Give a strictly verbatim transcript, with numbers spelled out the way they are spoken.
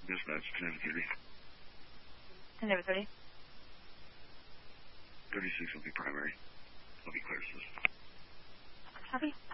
Dispatch, ten thirty. ten thirty. thirty-six will be primary. I'll be clear, sis. Copy.